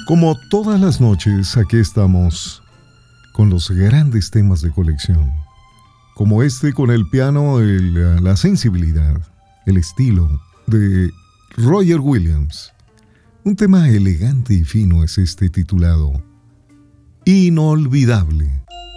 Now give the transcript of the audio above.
Como todas las noches, aquí estamos con los grandes temas de colección. Como este con el piano, la sensibilidad, el estilo de Roger Williams. Un tema elegante y fino es este titulado Inolvidable.